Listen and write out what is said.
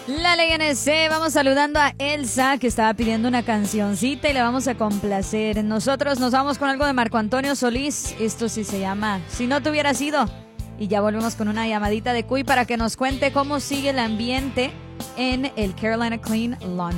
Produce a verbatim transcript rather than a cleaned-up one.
La Ley N C, vamos saludando a Elsa, que estaba pidiendo una cancioncita y le vamos a complacer. Nosotros nos vamos con algo de Marco Antonio Solís. Esto sí se llama Si no te hubieras ido. Y ya volvemos con una llamadita de Cuy para que nos cuente cómo sigue el ambiente en el Carolina Clean Laundry.